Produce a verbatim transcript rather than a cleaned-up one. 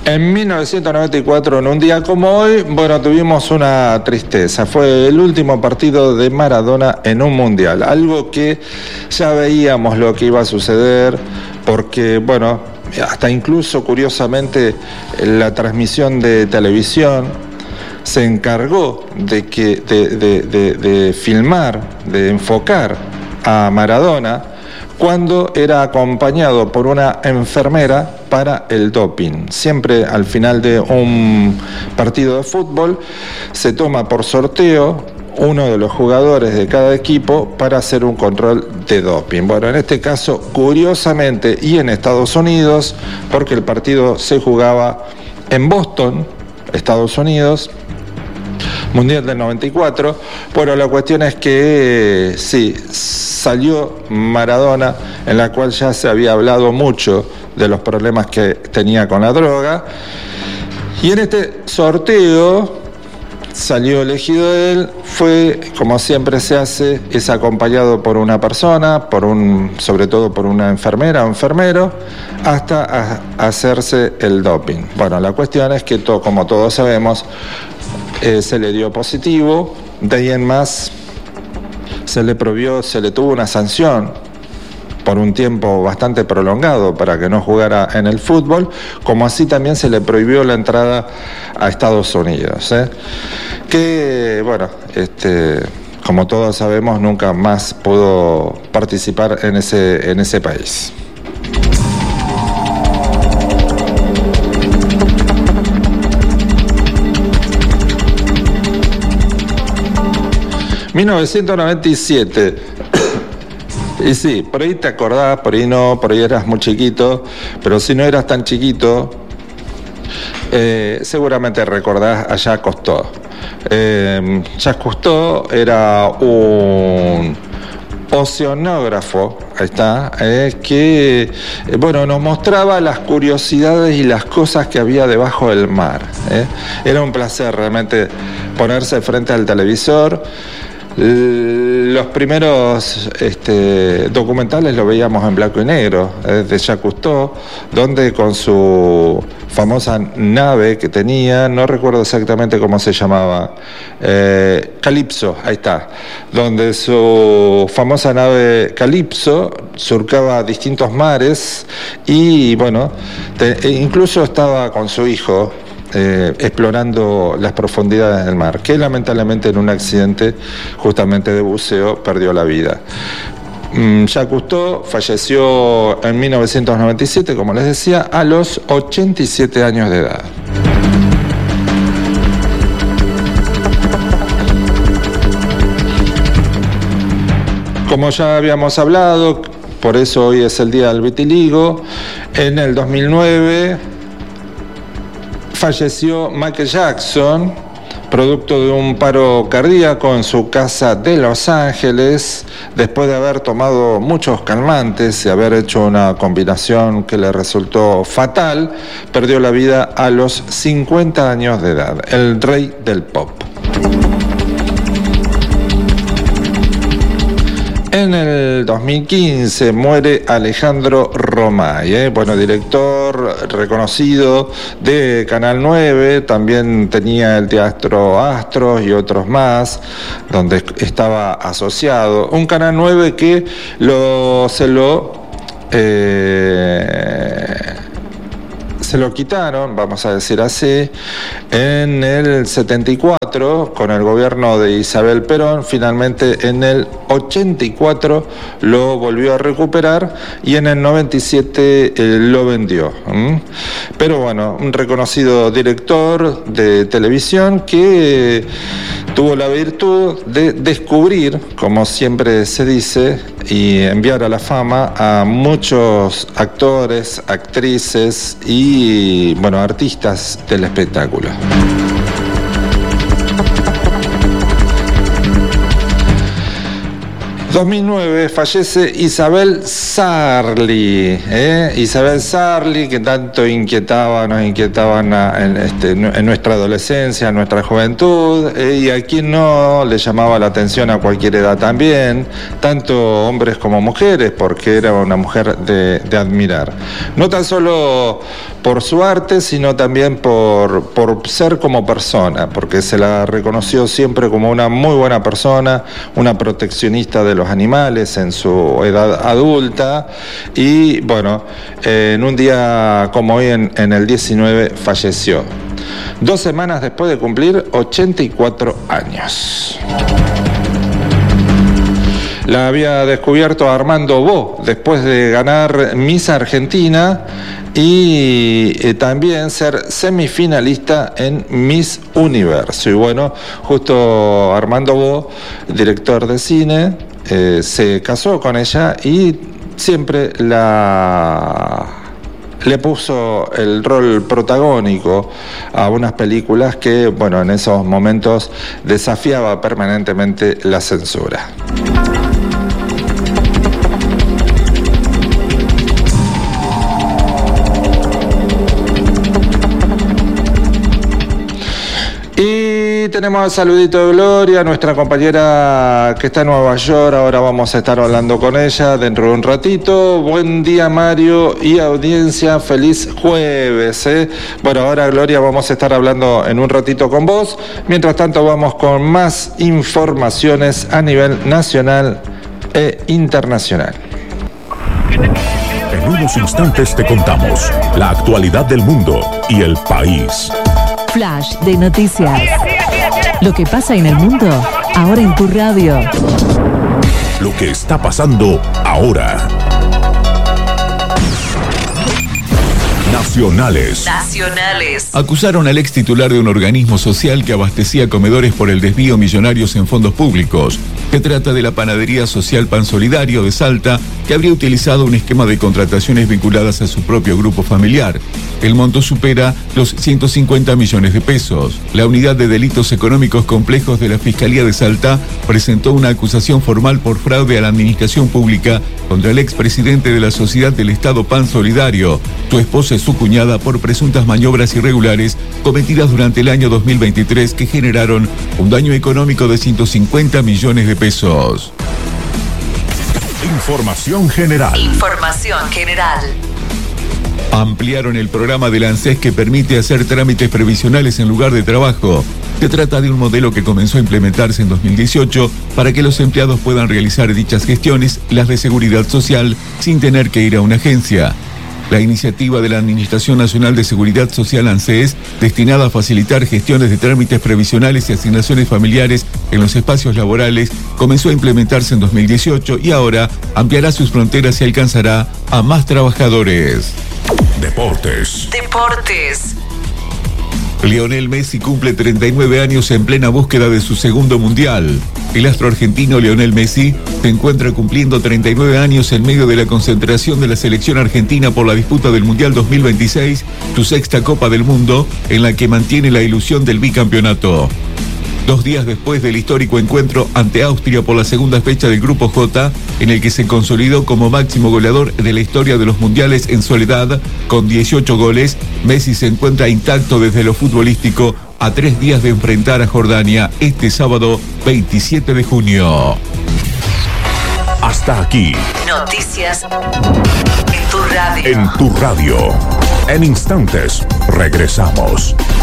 En mil novecientos noventa y cuatro, en un día como hoy, bueno, tuvimos una tristeza. Fue el último partido de Maradona en un mundial. Algo que ya veíamos lo que iba a suceder, porque, bueno, hasta incluso curiosamente la transmisión de televisión se encargó de, que, de, de, de, de filmar, de enfocar a Maradona cuando era acompañado por una enfermera para el doping. Siempre al final de un partido de fútbol se toma por sorteo uno de los jugadores de cada equipo para hacer un control de doping. Bueno, en este caso, curiosamente, y en Estados Unidos, porque el partido se jugaba en Boston, Estados Unidos, Mundial del noventa y cuatro. Bueno, la cuestión es que eh, sí, salió Maradona, en la cual ya se había hablado mucho de los problemas que tenía con la droga, y en este sorteo salió elegido él. Fue, como siempre se hace, es acompañado por una persona, por un, sobre todo por una enfermera o enfermero, hasta a, a hacerse el doping. Bueno, la cuestión es que, to, como todos sabemos, Eh, se le dio positivo. De ahí en más se le prohibió, se le tuvo una sanción por un tiempo bastante prolongado para que no jugara en el fútbol, como así también se le prohibió la entrada a Estados Unidos, ¿eh? que bueno, este, como todos sabemos, nunca más pudo participar en ese, en ese país. mil novecientos noventa y siete. Y sí, por ahí te acordás, por ahí no, por ahí eras muy chiquito, pero si no eras tan chiquito, eh, seguramente recordás a Jacques Cousteau. Eh, Jacques Cousteau era un oceanógrafo, ahí está, eh, que eh, bueno, nos mostraba las curiosidades y las cosas que había debajo del mar. Eh. Era un placer realmente ponerse frente al televisor. Los primeros este, documentales lo veíamos en blanco y negro, eh, de Jacques Cousteau, donde con su famosa nave que tenía, no recuerdo exactamente cómo se llamaba, eh, Calypso, ahí está, donde su famosa nave Calypso surcaba distintos mares y bueno, te, e incluso estaba con su hijo, Eh, explorando las profundidades del mar, que lamentablemente en un accidente justamente de buceo perdió la vida. Mm, Jacques Cousteau falleció en mil novecientos noventa y siete, como les decía, a los ochenta y siete años de edad. Como ya habíamos hablado, por eso hoy es el Día del Vitiligo, en el dos mil nueve falleció Michael Jackson, producto de un paro cardíaco en su casa de Los Ángeles, después de haber tomado muchos calmantes y haber hecho una combinación que le resultó fatal. Perdió la vida a los cincuenta años de edad, el rey del pop. En el dos mil quince muere Alejandro Romay, ¿eh? bueno, director reconocido de Canal nueve, también tenía el Teatro Astros y otros más, donde estaba asociado. Un Canal nueve que lo, se lo... Eh, se lo quitaron, vamos a decir así, en el setenta y cuatro, con el gobierno de Isabel Perón. Finalmente en el ochenta y cuatro lo volvió a recuperar y en el noventa y siete eh, lo vendió. ¿Mm? Pero bueno, un reconocido director de televisión que eh, tuvo la virtud de descubrir, como siempre se dice, y enviar a la fama a muchos actores, actrices y, bueno, artistas del espectáculo. dos mil nueve fallece Isabel Sarli, ¿eh? Isabel Sarli, que tanto inquietaba, nos inquietaban en, este, en nuestra adolescencia, en nuestra juventud, ¿eh? Y a quien no le llamaba la atención a cualquier edad también, tanto hombres como mujeres, porque era una mujer de, de admirar. No tan solo por su arte, sino también por, por ser como persona, porque se la reconoció siempre como una muy buena persona, una proteccionista de los animales en su edad adulta, y bueno, eh, en un día como hoy, en, en el diecinueve, falleció, dos semanas después de cumplir ochenta y cuatro años. La había descubierto Armando Bo después de ganar Miss Argentina y eh, también ser semifinalista en Miss Universo. Y bueno, justo Armando Bo, director de cine, eh, se casó con ella y siempre la... le puso el rol protagónico a unas películas que, bueno, en esos momentos desafiaba permanentemente la censura. Y tenemos el saludito de Gloria, nuestra compañera que está en Nueva York. Ahora vamos a estar hablando con ella dentro de un ratito. Buen día, Mario y audiencia, feliz jueves, ¿eh? Bueno, ahora, Gloria, vamos a estar hablando en un ratito con vos. Mientras tanto, vamos con más informaciones a nivel nacional e internacional. En unos instantes te contamos la actualidad del mundo y el país. Flash de noticias. Lo que pasa en el mundo, ahora en tu radio. Lo que está pasando ahora. Nacionales. Nacionales. Acusaron al ex titular de un organismo social que abastecía comedores por el desvío millonarios en fondos públicos. Se trata de la Panadería Social Pan Solidario de Salta, que habría utilizado un esquema de contrataciones vinculadas a su propio grupo familiar. El monto supera los ciento cincuenta millones de pesos. La Unidad de Delitos Económicos Complejos de la Fiscalía de Salta presentó una acusación formal por fraude a la administración pública contra el expresidente de la Sociedad del Estado Pan Solidario, su esposa y su cuñada, por presuntas maniobras irregulares cometidas durante el año dos mil veintitrés que generaron un daño económico de ciento cincuenta millones de pesos. Información general. Información general. Ampliaron el programa del ANSES que permite hacer trámites previsionales en lugar de trabajo. Se trata de un modelo que comenzó a implementarse en dos mil dieciocho para que los empleados puedan realizar dichas gestiones, las de seguridad social, sin tener que ir a una agencia. La iniciativa de la Administración Nacional de Seguridad Social ANSES, destinada a facilitar gestiones de trámites previsionales y asignaciones familiares en los espacios laborales, comenzó a implementarse en dos mil dieciocho y ahora ampliará sus fronteras y alcanzará a más trabajadores. Deportes. Deportes. Lionel Messi cumple treinta y nueve años en plena búsqueda de su segundo mundial. El astro argentino Lionel Messi se encuentra cumpliendo treinta y nueve años en medio de la concentración de la selección argentina por la disputa del Mundial dos mil veintiséis, su sexta Copa del Mundo, en la que mantiene la ilusión del bicampeonato. Dos días después del histórico encuentro ante Austria por la segunda fecha del Grupo J, en el que se consolidó como máximo goleador de la historia de los mundiales en soledad, con dieciocho goles, Messi se encuentra intacto desde lo futbolístico a tres días de enfrentar a Jordania este sábado veintisiete de junio. Hasta aquí. Noticias en tu radio. En tu radio. En instantes, regresamos.